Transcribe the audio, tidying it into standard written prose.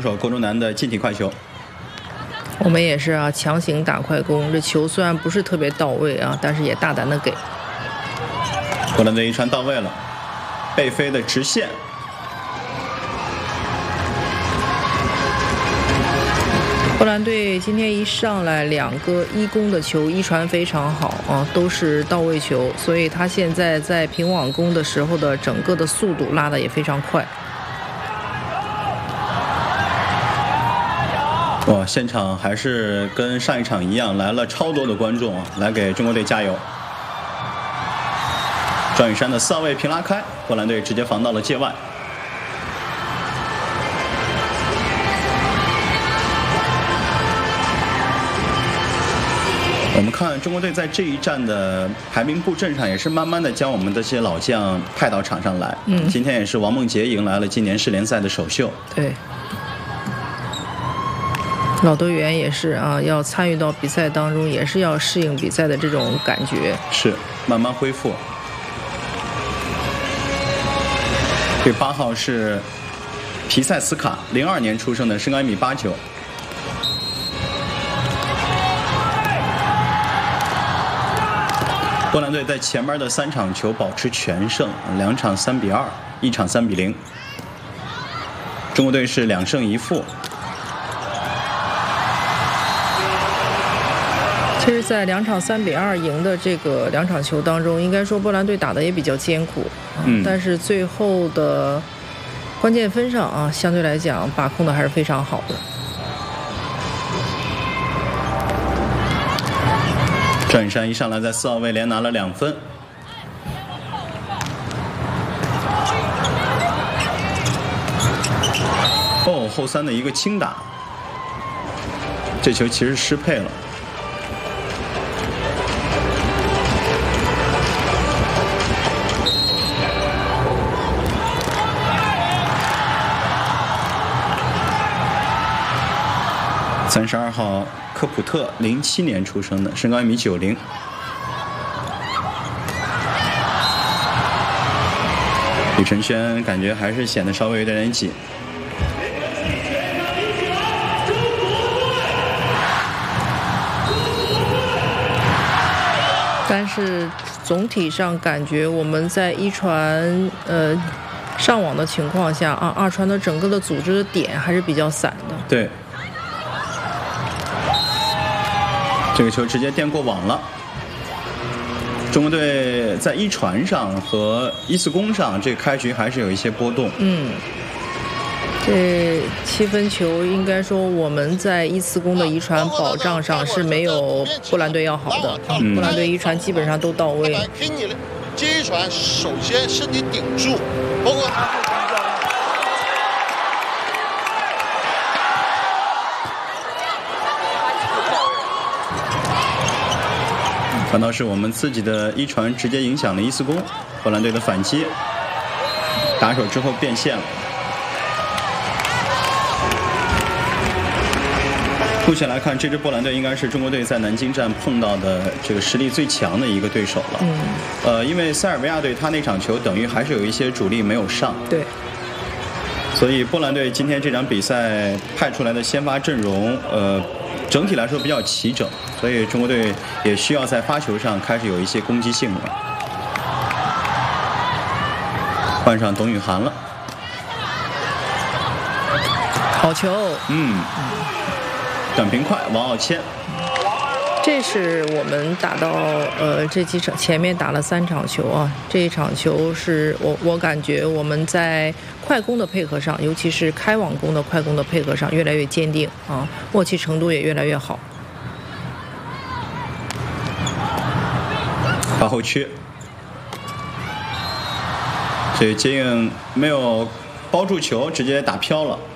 手郭忠南的近体快球。 我们也是啊，强行打快攻，这球虽然不是特别到位啊，但是也大胆的给。 波兰队一传到位了，背飞的直线。 波兰队今天一上来2个一攻的球，一传非常好啊，都是到位球，所以他现在在平网攻的时候的整个的速度拉得也非常快。 哇，现场还是跟上一场一样，来了超多的观众啊，来给中国队加油。赵雨山的4号位平拉开，波兰队直接防到了界外。我们看中国队在这一站的排名布阵上，也是慢慢的将我们的这些老将派到场上来。今天也是王梦洁迎来了今年世联赛的首秀。 对，老队员也是啊，要参与到比赛当中，也是要适应比赛的这种感觉。 是，慢慢恢复。这8号是皮塞斯卡，02年出生的，身高1.89米。波兰队在前面的3场球保持全胜，2场3比2，1场3比0。中国队是2胜1负。 其实，在2场3比2赢的这个2场球当中，应该说波兰队打得也比较艰苦，但是最后的关键分上啊，相对来讲把控的还是非常好的。赵雨山一上来在4号位连拿了2分。哦，后3的一个轻打，这球其实失配了。32号科普特，07年出生的，身高1.90米。李承轩感觉还是显得稍微有点紧。但是总体上感觉我们在一传上网的情况下啊，二传的整个的组织的点还是比较散的。对。这个球直接垫过网了。中国队在一传上和1次攻上，这个开局还是有一些波动。这7分球应该说我们在1次攻的一传保障上是没有波兰队要好的。波兰队一传基本上都到位。 给你接一传，首先身体顶住，包括他。 反倒是我们自己的一传直接影响了1次攻，波兰队的反击，打手之后变线了。目前来看，这支波兰队应该是中国队在南京站碰到的这个实力最强的一个对手了。因为塞尔维亚队他那场球等于还是有一些主力没有上。对。所以波兰队今天这场比赛派出来的先发阵容，整体来说比较齐整，所以中国队也需要在发球上开始有一些攻击性了。换上董雨涵了，好球，短平快，王傲谦。这是我们打到这几场前面打了3场球啊，这一场球是我感觉我们在快攻的配合上，尤其是开网攻的快攻的配合上越来越坚定啊，默契程度也越来越好。发后区，这接应没有包住球，直接打飘了。